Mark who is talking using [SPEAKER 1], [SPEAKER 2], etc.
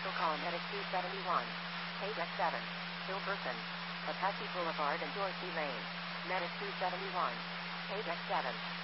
[SPEAKER 1] also call Medic 271. Page X7. Hilberson. Apache Boulevard and Dorsey Lane. Medic 271. Page X7.